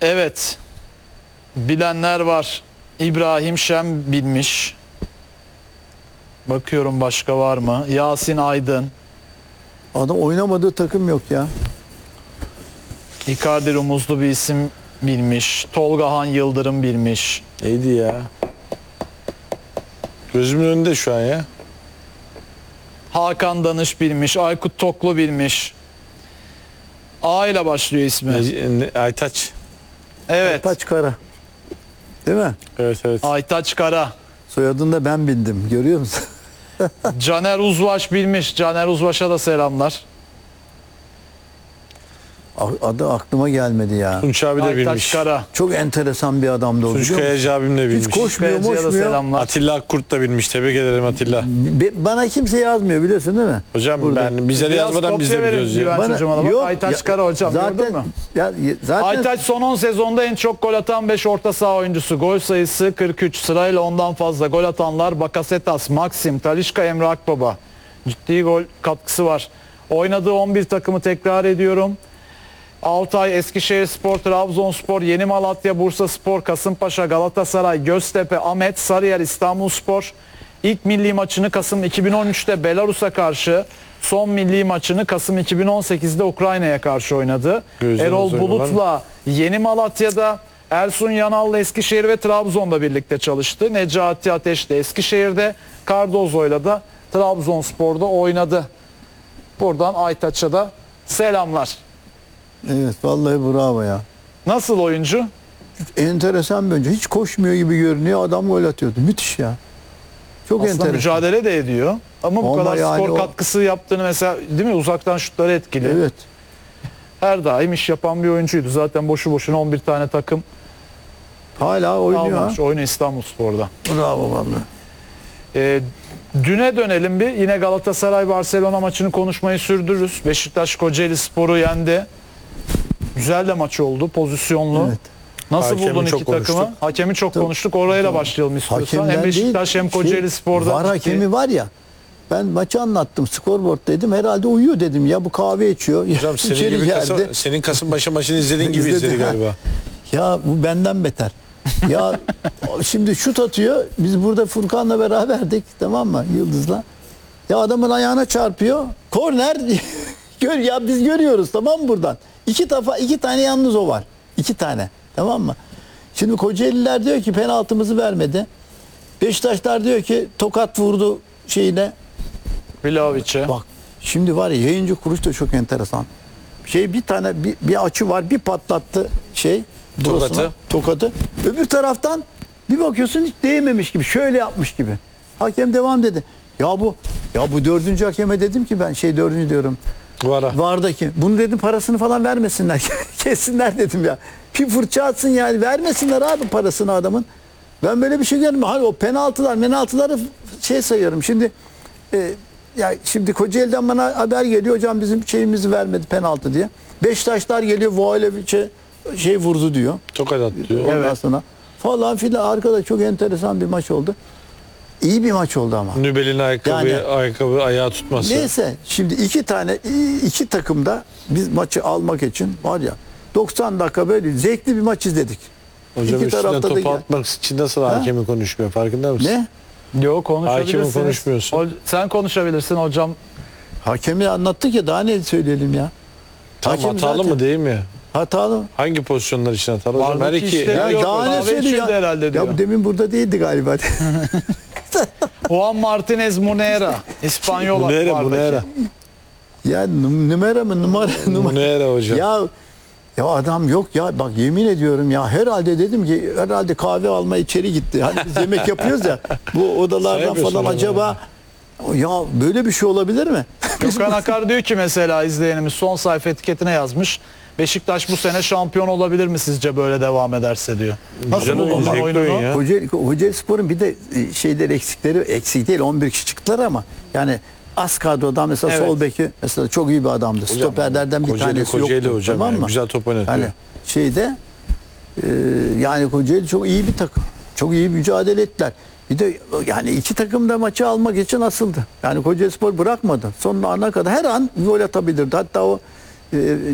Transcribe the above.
Evet. Bilenler var. İbrahim Şen bilmiş. Bakıyorum başka var mı? Yasin Aydın. Adam oynamadığı takım yok ya. Icardi Rumuzlu bir isim bilmiş. Tolga Han Yıldırım bilmiş. Neydi ya? Gözümün önünde şu an ya. Hakan Danış bilmiş. Aykut Toklu bilmiş. A ile başlıyor ismi. Aytaç. Evet. Taç Kara. Değil mi? Evet evet. Aytaç Kara. Soyadını da ben bildim. Görüyor musun? Caner Uzvaş bilmiş. Caner Uzvaş'a da selamlar. Adı aklıma gelmedi ya. Tunç abi de Aytaç bilmiş. Kara. Çok enteresan bir adamdı o. Tunç biliyor musun? Kayacı abim de bilmiş. Hiç koşmuyor, Kayacı'ya da moşmuyor. selamlar. Atilla Akkurt da bilmiş. Tebrik ederim Atilla. Bana kimse yazmıyor biliyorsun değil mi? Hocam Burada. ben bize de Biraz yazmadan biz de kopya verin biliyoruz ya. Güven Bana- hocama da bak. yok, Aytaç ya- Kara hocam gördün mü? Zaten Aytaç son 10 sezonda en çok gol atan 5 orta saha oyuncusu. Gol sayısı 43. Sırayla ondan fazla gol atanlar Bakasetas, Maxim, Talisca, Emre Akbaba. Ciddi gol katkısı var. Oynadığı 11 takımı tekrar ediyorum. Altay, Eskişehirspor, Trabzonspor, Yeni Malatya, Bursaspor, Kasımpaşa, Galatasaray, Göztepe, Ahmet, Sarıyer, İstanbulspor. İlk milli maçını Kasım 2013'te Belarus'a karşı, son milli maçını Kasım 2018'de Ukrayna'ya karşı oynadı. Gözleriniz Erol oynadı, Bulut'la Yeni Malatya'da, Ersun Yanal'la Eskişehir ve Trabzon'da birlikte çalıştı. Necati Ateş de Eskişehir'de, Cardozo'yla da Trabzonspor'da oynadı. Buradan Aytaç'a da selamlar. evet vallahi bravo ya. Nasıl oyuncu? Enteresan bir oyuncu. Hiç koşmuyor gibi görünüyor. Adam gol atıyordu. Müthiş ya. Çok Aslında enteresan. mücadele de ediyor. Ama bu Ama kadar yani skor o- katkısı yaptığını mesela değil mi? Uzaktan şutları etkili. Evet. Her daim iş yapan bir oyuncuydu. Zaten boşu boşuna 11 tane takım Hala oynuyor. almamış. Oyunu İstanbulspor'da. Bravo vallahi. Düne dönelim bir. Yine Galatasaray Barcelona maçını konuşmayı sürdürürüz. Beşiktaş Kocaeli Sporu yendi. Güzel de maç oldu. Pozisyonlu. Evet. Nasıl Hakemi buldun çok iki takımı? konuştuk. Hakemi çok konuştuk. Orayla başlayalım istiyorsan. Hem Hakemden Beşiktaş değil, hem Kocaeli Spor'da. Var ciddi- hakemi var ya. Ben maçı anlattım. Scoreboard dedim. Herhalde uyuyor dedim. Ya bu kahve içiyor. Hocam senin İçeri gibi geldi. senin Kasımpaşa maçını izlediğin gibi İzledi, izledi ha. galiba. Ya bu benden beter. Ya şimdi şut atıyor. Biz burada Furkan'la beraberdik. Tamam mı? Yıldız'la. Ya adamın ayağına çarpıyor. Korner. Gör ya biz görüyoruz tamam mı buradan? İki tane yalnız o var. 2 tane. Tamam mı? Şimdi Kocaeliler diyor ki penaltımızı vermedi. Beşiktaşlar diyor ki tokat vurdu şeyine. Vlahovic'e. Bak şimdi var ya yayıncı kuruluş da çok enteresan. Bir tane bir açı var bir patlattı Tokatı. burasına, tokatı. Öbür taraftan bir bakıyorsun hiç değmemiş gibi şöyle yapmış gibi. Hakem devam dedi. Ya bu dördüncü hakeme dedim ki ben dördüncü diyorum. Vardaki. Bunu dedim parasını falan vermesinler. Kessinler dedim ya. Bir fırça atsın yani vermesinler abi parasını adamın. Ben böyle bir şey görmedim. Hani o penaltıları sayıyorum. Şimdi ya şimdi Kocaeli'den bana haber geliyor hocam bizim şeyimizi vermedi penaltı diye. Beşiktaşlar geliyor Vlahovic'e vurdu diyor. Tokat attı diyor. Ondan sonra falan filan arkada çok enteresan bir maç oldu. İyi bir maç oldu ama. Nübel'in Yani- ayakkabı ayağı tutması. Neyse şimdi iki takımda biz maçı almak için var ya 90 dakika böyle zevkli bir maç izledik. Hocam İki üstüne tarafta da topu gel- atmak için nasıl hakemi konuşmuyor farkında mısın? Ne? Yok konuşabilirsiniz. Hakimi konuşmuyorsun. Sen konuşabilirsin hocam. Hakemi anlattık ya daha ne söyleyelim ya. Tam Hakem hatalı zaten- mı değil mi? Hatalı. Hangi pozisyonlar için hatalı? Hocam her Vardaki iki işleri- Ya Yok, daha ne kahve söylüyor içildi herhalde diyor. Ya bu demin burada değildi galiba. Juan Martinez Munera. İspanyol Munera. vardaki. Ya numara mı numara. Munera hocam. Ya adam yok ya bak yemin ediyorum ya herhalde dedim ki herhalde kahve alma içeri gitti. Hani biz yemek yapıyoruz ya bu odalardan Saymıyorsun falan onu. acaba ya böyle bir şey olabilir mi? Gökhan Akar diyor ki mesela izleyenimiz son sayfa etiketine yazmış. Beşiktaş bu sene şampiyon olabilir mi sizce böyle devam ederse diyor. Nasıl Güzel oyun, buldun zevkli oyununu? oyun ya. Kocaeli Spor'un bir de eksik değil 11 kişi çıktılar ama yani az kadrodan mesela Evet. sol beki mesela çok iyi bir adamdı. Stoperlerden bir tanesi Kocaeli yoktu. hocam Tamam yani, mı? güzel top oynatıyor. Yani yani Kocaeli çok iyi bir takım. Çok iyi mücadele ettiler. Bir de yani iki takım da maçı almak için asıldı. Yani Kocaelispor bırakmadı. Sonuna ana kadar her an gol atabilirdi. Hatta o